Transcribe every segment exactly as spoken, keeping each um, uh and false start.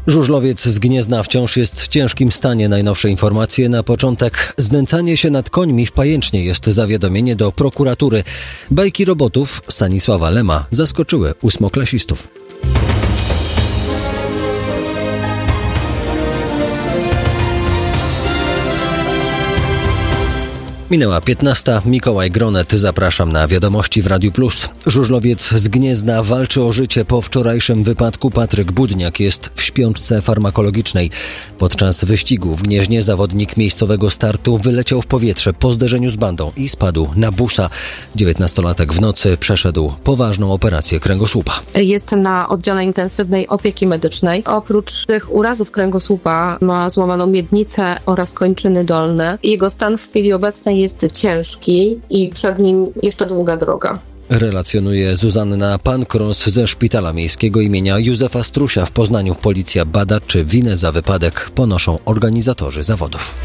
Żużlowiec z Gniezna wciąż jest w ciężkim stanie. Najnowsze informacje na początek. Znęcanie się nad końmi w Pajęcznie jest zawiadomienie do prokuratury. Bajki robotów Stanisława Lema zaskoczyły ósmoklasistów. Minęła piętnasta. Mikołaj Gronet. Zapraszam na wiadomości w Radiu Plus. Żużlowiec z Gniezna walczy o życie po wczorajszym wypadku. Patryk Budniak jest w śpiączce farmakologicznej. Podczas wyścigu w Gnieźnie zawodnik miejscowego startu wyleciał w powietrze po zderzeniu z bandą i spadł na busa. dziewiętnastolatek w nocy przeszedł poważną operację kręgosłupa. Jest na oddziale intensywnej opieki medycznej. Oprócz tych urazów kręgosłupa ma złamaną miednicę oraz kończyny dolne. Jego stan w chwili obecnej jest ciężki i przed nim jeszcze długa droga. Relacjonuje Zuzanna Pankros ze Szpitala Miejskiego imienia Józefa Strusia w Poznaniu. Policja bada, czy winę za wypadek ponoszą organizatorzy zawodów.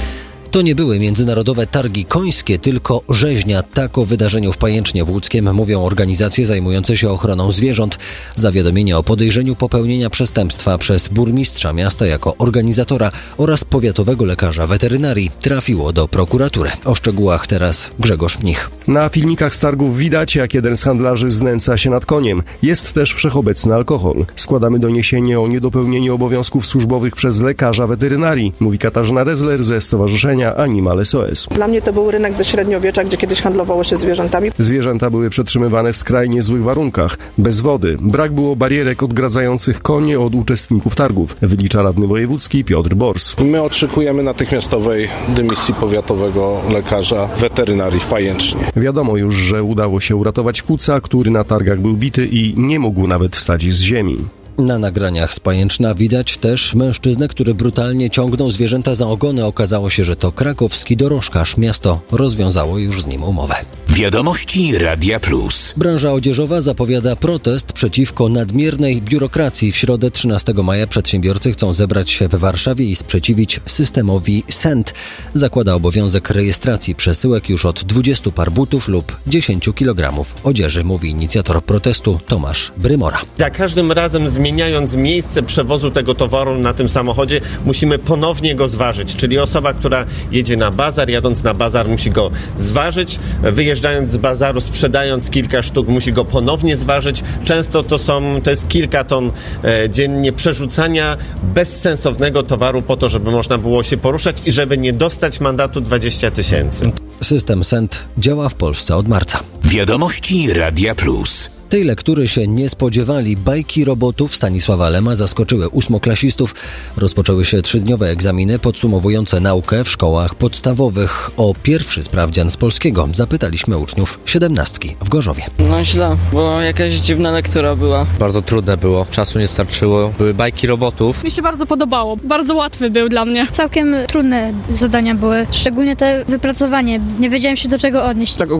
To nie były międzynarodowe targi końskie, tylko rzeźnia. Tak o wydarzeniu w Pajęcznie w Łódzkiem mówią organizacje zajmujące się ochroną zwierząt. Zawiadomienie o podejrzeniu popełnienia przestępstwa przez burmistrza miasta jako organizatora oraz powiatowego lekarza weterynarii trafiło do prokuratury. O szczegółach teraz Grzegorz Mnich. Na filmikach z targów widać, jak jeden z handlarzy znęca się nad koniem. Jest też wszechobecny alkohol. Składamy doniesienie o niedopełnieniu obowiązków służbowych przez lekarza weterynarii, mówi Katarzyna Rezler ze Stowarzyszenia Animal S O S. Dla mnie to był rynek ze średniowiecza, gdzie kiedyś handlowało się zwierzętami. Zwierzęta były przetrzymywane w skrajnie złych warunkach, bez wody. Brak było barierek odgradzających konie od uczestników targów, wylicza radny wojewódzki Piotr Bors. My oczekujemy natychmiastowej dymisji powiatowego lekarza weterynarii w Pajęcznie. Wiadomo już, że udało się uratować kuca, który na targach był bity i nie mógł nawet wstać z ziemi. Na nagraniach z Pajęczna widać też mężczyznę, który brutalnie ciągnął zwierzęta za ogony. Okazało się, że to krakowski dorożkarz. Miasto rozwiązało już z nim umowę. Wiadomości Radia Plus. Branża odzieżowa zapowiada protest przeciwko nadmiernej biurokracji. W środę trzynastego maja przedsiębiorcy chcą zebrać się w Warszawie i sprzeciwić systemowi S E N T. Zakłada obowiązek rejestracji przesyłek już od dwudziestu par butów lub dziesięciu kilogramów odzieży, mówi inicjator protestu Tomasz Brymora. Za każdym razem zmieniając miejsce przewozu tego towaru na tym samochodzie, musimy ponownie go zważyć, czyli osoba, która jedzie na bazar, jadąc na bazar musi go zważyć, wyjeżdżając z bazaru, sprzedając kilka sztuk, musi go ponownie zważyć. Często to są, to jest kilka ton e, dziennie przerzucania bezsensownego towaru po to, żeby można było się poruszać i żeby nie dostać mandatu dwadzieścia tysięcy. System S E N T działa w Polsce od marca. Wiadomości Radia Plus. Tej lektury się nie spodziewali. Bajki robotów Stanisława Lema zaskoczyły ósmoklasistów. Rozpoczęły się trzydniowe egzaminy podsumowujące naukę w szkołach podstawowych. O pierwszy sprawdzian z polskiego zapytaliśmy uczniów siedemnastki w Gorzowie. No źle, bo jakaś dziwna lektura była. Bardzo trudne było, czasu nie starczyło. Były bajki robotów. Mi się bardzo podobało, bardzo łatwy był dla mnie. Całkiem trudne zadania były, szczególnie te wypracowanie. Nie wiedziałem się do czego odnieść. Tak